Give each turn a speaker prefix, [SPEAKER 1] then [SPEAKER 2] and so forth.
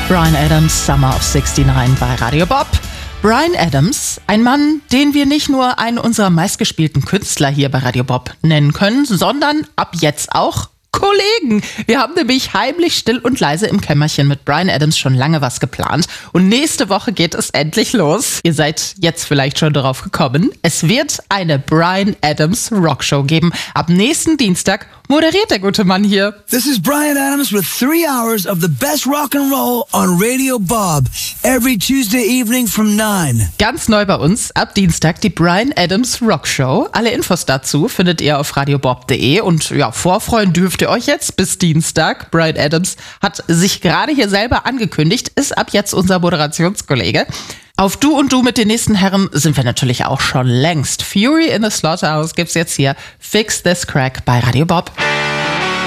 [SPEAKER 1] Bryan Adams, Summer of 69 bei Radio Bob. Bryan Adams, ein Mann, den wir nicht nur einen unserer meistgespielten Künstler hier bei Radio Bob nennen können, sondern ab jetzt auch Kollegen. Wir haben nämlich heimlich, still und leise im Kämmerchen mit Bryan Adams schon lange was geplant. Und nächste Woche geht es endlich los. Ihr seid jetzt vielleicht schon darauf gekommen. Es wird eine Bryan Adams Rockshow geben. Ab nächsten Dienstag moderiert der gute Mann hier.
[SPEAKER 2] This is Bryan Adams with 3 hours of the best rock and roll on Radio Bob. Every Tuesday evening from 9.
[SPEAKER 1] Ganz neu bei uns, ab Dienstag die Bryan Adams Rockshow. Alle Infos dazu findet ihr auf radiobob.de und ja, vorfreuen dürft ihr euch jetzt bis Dienstag. Bryan Adams hat sich gerade hier selber angekündigt, ist ab jetzt unser Moderationskollege. Auf Du und Du mit den nächsten Herren sind wir natürlich auch schon längst. Fury in the Slaughterhouse gibt's jetzt hier. Fix This Crack bei Radio Bob.